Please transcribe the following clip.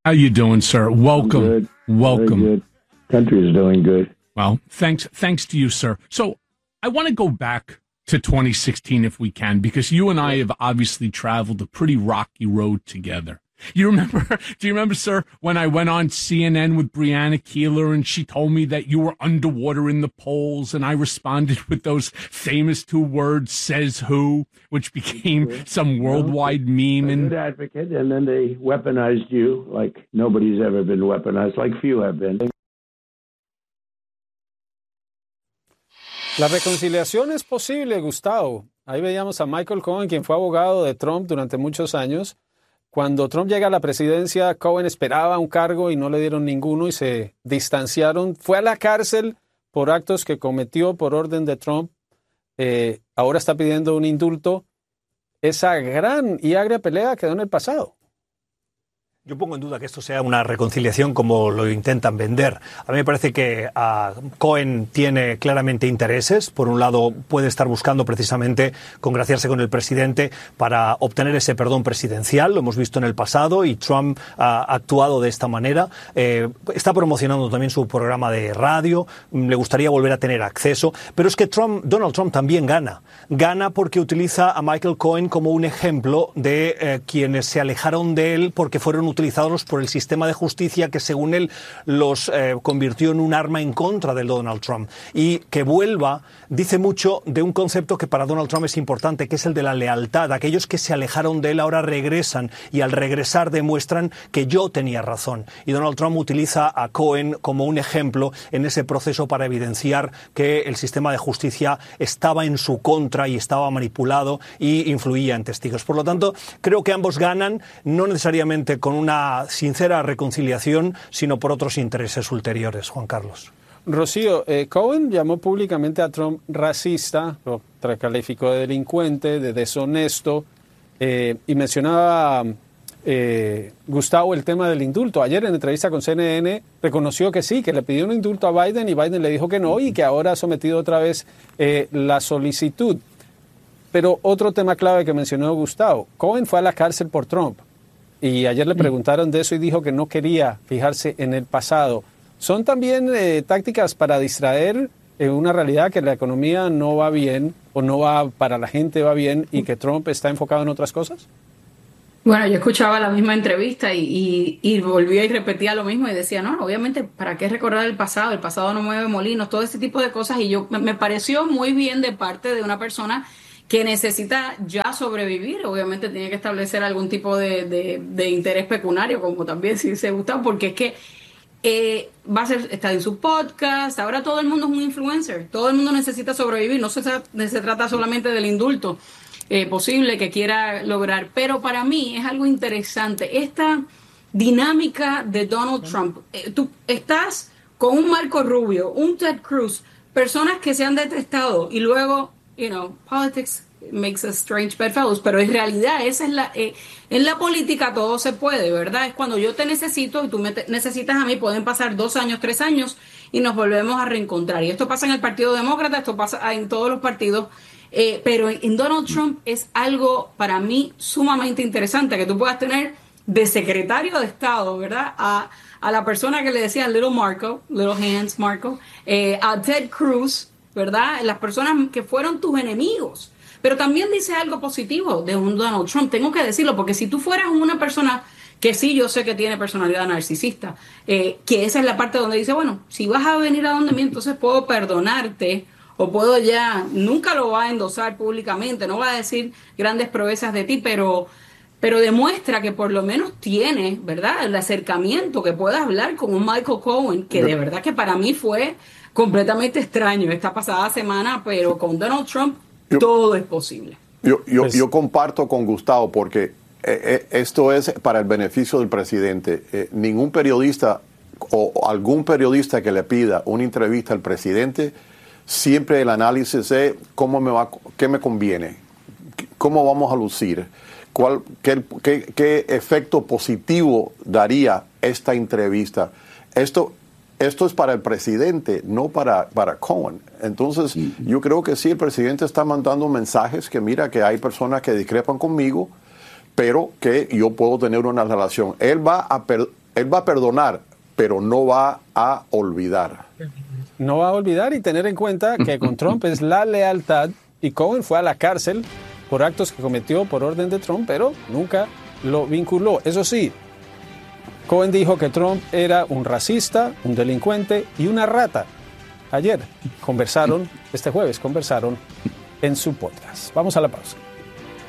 How you doing, sir? Welcome. Good. Welcome. Very good. Country is doing good. Well, thanks to you, sir. So I want to go back to 2016 if we can, because you and I have obviously traveled a pretty rocky road together. Do you remember, sir, when I went on CNN with Brianna Keeler and she told me that you were underwater in the polls, and I responded with those famous two words, says who, which became some worldwide meme. A good advocate, and then they weaponized you like nobody's ever been weaponized, like few have been. La reconciliación es posible, Gustavo. Ahí veíamos a Michael Cohen, quien fue abogado de Trump durante muchos años. Cuando Trump llega a la presidencia, Cohen esperaba un cargo y no le dieron ninguno y se distanciaron. Fue a la cárcel por actos que cometió por orden de Trump. Ahora está pidiendo un indulto. Esa gran y agria pelea quedó en el pasado. Yo pongo en duda que esto sea una reconciliación como lo intentan vender. A mí me parece que Cohen tiene claramente intereses. Por un lado, puede estar buscando precisamente congraciarse con el presidente para obtener ese perdón presidencial. Lo hemos visto en el pasado y Trump ha actuado de esta manera. Está promocionando también su programa de radio. Le gustaría volver a tener acceso. Pero es que Donald Trump también gana. Gana porque utiliza a Michael Cohen como un ejemplo de quienes se alejaron de él porque fueron utilizados por el sistema de justicia que, según él, los convirtió en un arma en contra de Donald Trump. Y que vuelva dice mucho de un concepto que para Donald Trump es importante, que es el de la lealtad. Aquellos que se alejaron de él ahora regresan y al regresar demuestran que yo tenía razón. Y Donald Trump utiliza a Cohen como un ejemplo en ese proceso para evidenciar que el sistema de justicia estaba en su contra y estaba manipulado y influía en testigos. Por lo tanto, creo que ambos ganan, no necesariamente con una sincera reconciliación, sino por otros intereses ulteriores, Juan Carlos. Rocío, Cohen llamó públicamente a Trump racista, lo calificó de delincuente, de deshonesto, y mencionaba Gustavo el tema del indulto. Ayer en entrevista con CNN reconoció que sí, que le pidió un indulto a Biden y Biden le dijo que no y que ahora ha sometido otra vez la solicitud. Pero otro tema clave que mencionó Gustavo, Cohen fue a la cárcel por Trump. Y ayer le preguntaron de eso y dijo que no quería fijarse en el pasado. ¿Son también tácticas para distraer una realidad que la economía no va bien o no va para la gente va bien y que Trump está enfocado en otras cosas? Bueno, yo escuchaba la misma entrevista y volvía y repetía lo mismo y decía, no, obviamente, ¿para qué recordar el pasado no mueve molinos, todo ese tipo de cosas. Y yo me pareció muy bien de parte de una persona que necesita ya sobrevivir. Obviamente tiene que establecer algún tipo de interés pecuniario, como también si se gusta, porque es que está en su podcast, ahora todo el mundo es un influencer, todo el mundo necesita sobrevivir, no se trata solamente del indulto posible que quiera lograr, pero para mí es algo interesante, esta dinámica de Donald Trump. Tú estás con un Marco Rubio, un Ted Cruz, personas que se han detestado y luego, politics makes us strange bedfellows, pero en realidad esa es en la política todo se puede, ¿verdad? Es cuando yo te necesito y tú me necesitas a mí, pueden pasar 2 años, 3 años y nos volvemos a reencontrar. Y esto pasa en el Partido Demócrata, esto pasa en todos los partidos, pero en Donald Trump es algo para mí sumamente interesante, que tú puedas tener de secretario de Estado, ¿verdad? A la persona que le decía Little Hands Marco, a Ted Cruz, ¿verdad? Las personas que fueron tus enemigos. Pero también dice algo positivo de un Donald Trump, tengo que decirlo, porque si tú fueras una persona que sí, yo sé que tiene personalidad narcisista, que esa es la parte donde dice, bueno, si vas a venir a donde mí, entonces puedo perdonarte o puedo nunca lo va a endosar públicamente, no va a decir grandes proezas de ti, pero demuestra que por lo menos tiene, ¿verdad?, el acercamiento, que pueda hablar con un Michael Cohen, que de verdad que para mí fue completamente extraño esta pasada semana, pero con Donald Trump todo es posible. Yo comparto con Gustavo porque esto es para el beneficio del presidente. Ningún periodista o algún periodista que le pida una entrevista al presidente, siempre el análisis es qué me conviene, cómo vamos a lucir, qué efecto positivo daría esta entrevista. Esto es para el presidente, no para Cohen. Entonces, yo creo que sí, el presidente está mandando mensajes que mira que hay personas que discrepan conmigo, pero que yo puedo tener una relación. Él va él va a perdonar, pero no va a olvidar. No va a olvidar y tener en cuenta que con Trump es la lealtad, y Cohen fue a la cárcel por actos que cometió por orden de Trump, pero nunca lo vinculó. Eso sí, Cohen dijo que Trump era un racista, un delincuente y una rata. Ayer conversaron, este jueves conversaron en su podcast. Vamos a la pausa.